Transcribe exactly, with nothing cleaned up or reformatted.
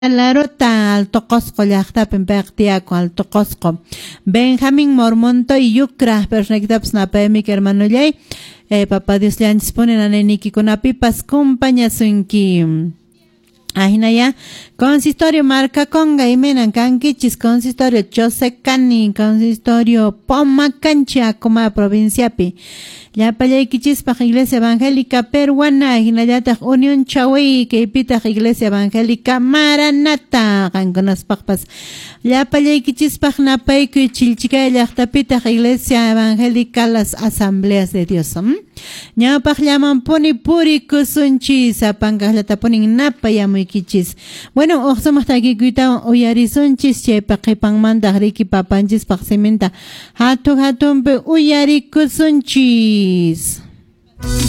Larota Alto Cosco llaqtapin paqtiyaku Alto Cosco Benjamín Mormonto y Yucra personaitapas napaymi hermanollay eh, Papa Dios llanchis ponen anenikicunapipas compañasunki Ajinaya consistorio marca conga y menan canquichis consistorio chosecani consistorio poma cancha como provinciapi ya payaykichis pa iglesia evangélica peruana hinayata unión chawi que pita iglesia evangélica maranata canconas papas ya payaykichis pa napay que chilchica llaqtapita iglesia evangélica las asambleas de Dios ña pa llaman poni puri kusunchis apangahlata ponin napayamuikichis bueno oxamos aquí kuita uyarisonchis che pa qipangmanta riki papanchis pa sementa hatu hatumpe uyarikusunchis